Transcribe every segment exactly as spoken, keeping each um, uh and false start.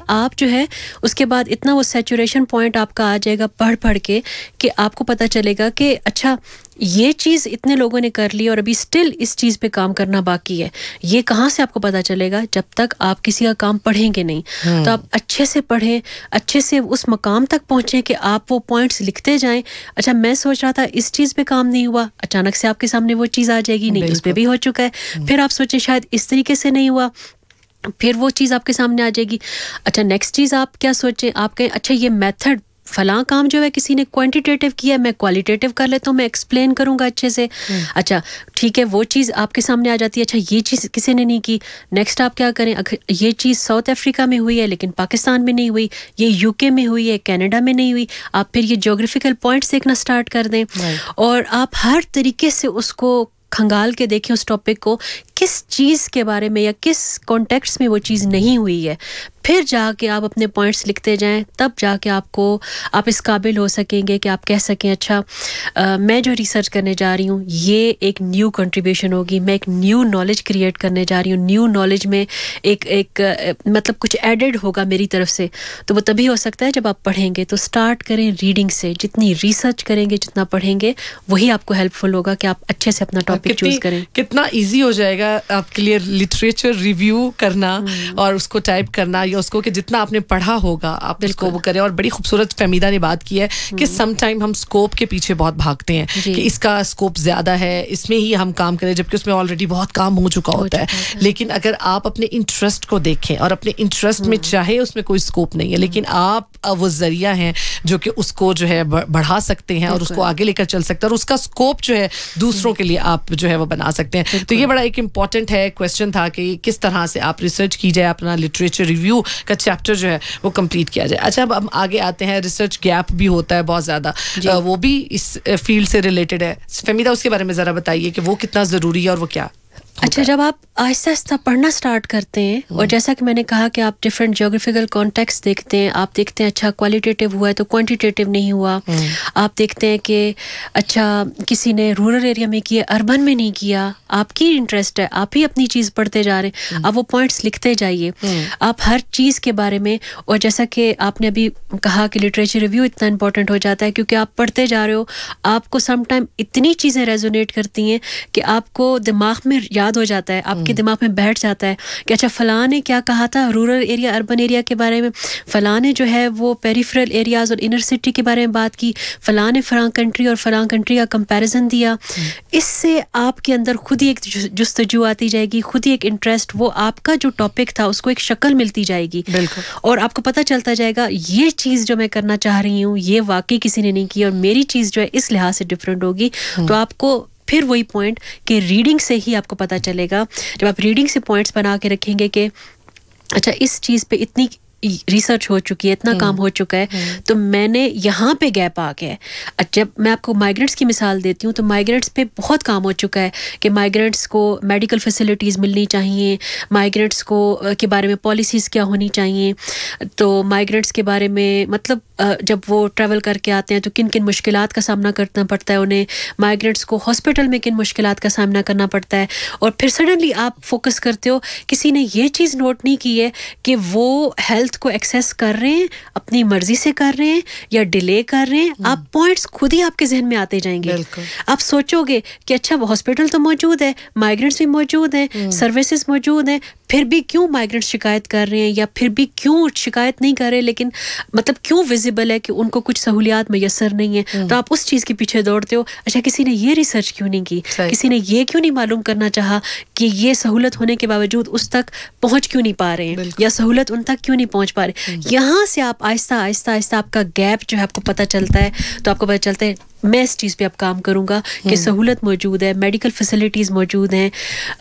آپ جو ہے اس کے بعد اتنا وہ سیچوریشن پوائنٹ آپ کا آ جائے گا پڑھ پڑھ کے کہ آپ کو پتہ چلے گا کہ اچھا یہ چیز اتنے لوگوں نے کر لی اور ابھی سٹل اس چیز پہ کام کرنا باقی ہے. یہ کہاں سے آپ کو پتہ چلے گا؟ جب تک آپ کسی کا کام پڑھیں گے نہیں. تو آپ اچھے سے پڑھیں, اچھے سے اس مقام تک پہنچیں کہ آپ وہ پوائنٹس لکھتے جائیں. اچھا میں سوچ رہا تھا اس چیز پہ کام نہیں ہوا, اچانک سے آپ کے سامنے وہ چیز آ جائے گی, نہیں اس پہ بھی ہو چکا ہے. پھر آپ سوچیں شاید اس طریقے سے نہیں ہوا, پھر وہ چیز آپ کے سامنے آ جائے گی. اچھا نیکسٹ چیز آپ کیا سوچیں, آپ کہیں اچھا یہ میتھڈ فلاں کام جو ہے کسی نے کوانٹیٹیو کیا ہے, میں کوالیٹیٹیو کر لیتا ہوں, میں ایکسپلین کروں گا اچھے سے. اچھا ٹھیک ہے, وہ چیز آپ کے سامنے آ جاتی ہے. اچھا یہ چیز کسی نے نہیں کی, نیکسٹ آپ کیا کریں, اگر یہ چیز ساؤتھ افریقہ میں ہوئی ہے لیکن پاکستان میں نہیں ہوئی, یہ یو کے میں ہوئی ہے, کینیڈا میں نہیں ہوئی, آپ پھر یہ جیوگرافیکل پوائنٹس دیکھنا سٹارٹ کر دیں. اور آپ ہر طریقے سے اس کو کھنگال کے دیکھیں اس ٹاپک کو, کس چیز کے بارے میں یا کس کانٹیکسٹ میں وہ چیز نہیں ہوئی ہے. پھر جا کے آپ اپنے پوائنٹس لکھتے جائیں, تب جا کے آپ کو آپ اس قابل ہو سکیں گے کہ آپ کہہ سکیں اچھا آ, میں جو ریسرچ کرنے جا رہی ہوں یہ ایک نیو کنٹریبیوشن ہوگی, میں ایک نیو نالج کریٹ کرنے جا رہی ہوں, نیو نالج میں ایک ایک مطلب کچھ ایڈڈ ہوگا میری طرف سے. تو وہ تبھی ہو سکتا ہے جب آپ پڑھیں گے. تو سٹارٹ کریں ریڈنگ سے, جتنی ریسرچ کریں گے جتنا پڑھیں گے وہی آپ کو ہیلپ فل ہوگا کہ آپ اچھے سے اپنا ٹاپک چوز کریں. کتنا ایزی ہو جائے گا آپ کے لیے لٹریچر ریویو کرنا اور اس کو ٹائپ کرنا, یا اس کو کہ جتنا آپ نے پڑھا ہوگا آپ اس کو وہ کریں. اور بڑی خوبصورت فہمیدہ نے بات کی ہے کہ سم ٹائم ہم اسکوپ کے پیچھے بہت بھاگتے ہیں کہ اس کا اسکوپ زیادہ ہے, اس میں ہی ہم کام کریں, جبکہ اس میں آلریڈی بہت کام ہو چکا ہوتا ہے. لیکن اگر آپ اپنے انٹرسٹ کو دیکھیں اور اپنے انٹرسٹ میں چاہے اس میں کوئی اسکوپ نہیں ہے, لیکن آپ وہ ذریعہ ہیں جو کہ اس کو جو ہے بڑھا سکتے ہیں اور اس کو آگے لے کر چل سکتے ہیں, اور اس کا اسکوپ جو ہے دوسروں کے لیے آپ جو ہے وہ بنا سکتے ہیں. تو یہ بڑا ایک امپورٹنٹ ہے کویسچن تھا کہ کس طرح سے آپ ریسرچ کی جائے, اپنا لٹریچر ریویو کا چیپٹر جو ہے وہ کمپلیٹ کیا جائے. اچھا اب ہم آگے آتے ہیں, ریسرچ گیپ بھی ہوتا ہے بہت زیادہ, وہ بھی اس فیلڈ سے ریلیٹڈ ہے. فہمیدہ اس کے بارے میں ذرا بتائیے کہ وہ کتنا ضروری ہے اور وہ کیا. اچھا جب آپ آہستہ آہستہ پڑھنا سٹارٹ کرتے ہیں, اور جیسا کہ میں نے کہا کہ آپ ڈفرینٹ جیوگرافیکل کانٹیکسٹ دیکھتے ہیں, آپ دیکھتے ہیں اچھا کوالٹیٹیو ہوا ہے تو کوانٹیٹیو نہیں ہوا, آپ دیکھتے ہیں کہ اچھا کسی نے رورل ایریا میں کیا اربن میں نہیں کیا, آپ کی انٹرسٹ ہے, آپ ہی اپنی چیز پڑھتے جا رہے ہیں, آپ وہ پوائنٹس لکھتے جائیے آپ ہر چیز کے بارے میں. اور جیسا کہ آپ نے ابھی کہا کہ لٹریچر ریویو اتنا امپورٹنٹ ہو جاتا ہے کیونکہ آپ پڑھتے جا رہے ہو, آپ کو سم ٹائم اتنی چیزیں ریزونیٹ کرتی ہیں کہ آپ کو دماغ میں یاد ہو جاتا ہے, آپ کے دماغ میں بیٹھ جاتا ہے کہ اچھا فلاں نے کیا کہا تھا رورل ایریا اربن ایریا کے بارے میں, فلاں نے جو ہے وہ پیریفرل ایریاز اور انر سٹی کے بارے میں بات کی, فلاں نے فلاں کنٹری اور فلاں کنٹری کا کمپیریزن دیا. اس سے آپ کے اندر خود ہی ایک جستجو آتی جائے گی, خود ہی ایک انٹرسٹ, وہ آپ کا جو ٹاپک تھا اس کو ایک شکل ملتی جائے گی. اور آپ کو پتہ چلتا جائے گا یہ چیز جو میں کرنا چاہ رہی ہوں یہ واقعی کسی نے نہیں کی, اور میری چیز جو ہے اس لحاظ سے ڈفرینٹ ہوگی. تو آپ کو پھر وہی پوائنٹ کہ ریڈنگ سے ہی آپ کو پتہ چلے گا, جب آپ ریڈنگ سے پوائنٹس بنا کے رکھیں گے کہ اچھا اس چیز پہ اتنی ریسرچ ہو چکی ہے, اتنا کام ہو چکا ہے, تو میں نے یہاں پہ گیپ آ گیا ہے. جب میں آپ کو مائیگرینٹس کی مثال دیتی ہوں تو مائیگرینٹس پہ بہت کام ہو چکا ہے کہ مائیگرینٹس کو میڈیکل فیسلٹیز ملنی چاہیے, مائیگرینٹس کو کے بارے میں پالیسیز کیا ہونی چاہیے, تو مائیگرینٹس کے بارے میں مطلب جب وہ ٹریول کر کے آتے ہیں تو کن کن مشکلات کا سامنا کرنا پڑتا ہے انہیں, مائیگرینٹس کو ہاسپٹل میں کن مشکلات کا سامنا کرنا پڑتا ہے. اور پھر سڈنلی آپ فوکس کرتے ہو, کسی نے یہ چیز نوٹ نہیں کی ہے کہ وہ ہیلتھ کو ایکسیس کر رہے ہیں, اپنی مرضی سے کر رہے ہیں یا ڈیلے کر رہے ہیں. آپ پوائنٹس خود ہی آپ کے ذہن میں آتے جائیں گے, آپ سوچو گے کہ اچھا وہ ہاسپٹل تو موجود ہے, مائیگرینٹس بھی موجود ہیں, سروسز موجود ہیں, پھر بھی کیوں مائیگرینٹ شکایت کر رہے ہیں, یا پھر بھی کیوں شکایت نہیں کر رہے لیکن مطلب کیوں ویزیبل ہے کہ ان کو کچھ سہولیات میسر نہیں ہے. تو آپ اس چیز کے پیچھے دوڑتے ہو, اچھا کسی نے یہ ریسرچ کیوں نہیں کی, کسی نے یہ کیوں نہیں معلوم کرنا چاہا کہ یہ سہولت ہونے کے باوجود اس تک پہنچ کیوں نہیں پا رہے ہیں, یا سہولت ان تک کیوں نہیں پہنچ پا رہے. یہاں سے آپ آہستہ آہستہ آہستہ آپ کا گیپ جو ہے آپ کو پتہ چلتا ہے, تو آپ کو پتہ چلتا ہے میں اس چیز پہ اب کام کروں گا کہ سہولت موجود ہے, میڈیکل فیسلٹیز موجود ہیں,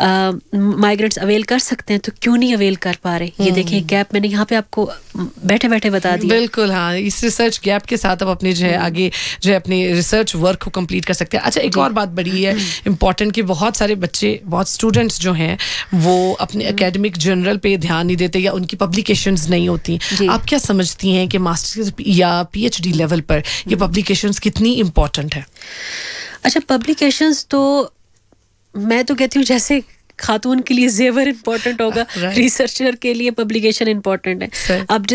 مائیگرینٹس اویل کر سکتے ہیں تو کیوں نہیں اویل کر پا رہے. یہ دیکھیں گیپ میں نے یہاں پہ آپ کو بیٹھے بیٹھے بتا دیا. بالکل ہاں, اس ریسرچ گیپ کے ساتھ آپ اپنی جو ہے آگے جو ہے اپنی ریسرچ ورک کو کمپلیٹ کر سکتے ہیں. اچھا ایک اور بات بڑی ہے امپورٹنٹ کہ بہت سارے بچے, بہت اسٹوڈنٹس جو ہیں وہ اپنے اکیڈمک جنرل پہ دھیان نہیں دیتے یا ان کی پبلیکیشنز نہیں ہوتی. آپ کیا سمجھتی ہیں کہ ماسٹرز یا پی ایچ ڈی لیول پر یہ پبلیکیشنز کتنی امپورٹنٹ ہے؟ اچھا پبلیکیشنز تو میں تو کہتی ہوں جیسے خاتون کے لیے زیور امپورٹنٹ ہوگا, ریسرچر کے لیے پبلیکیشن امپورٹنٹ ہے. اب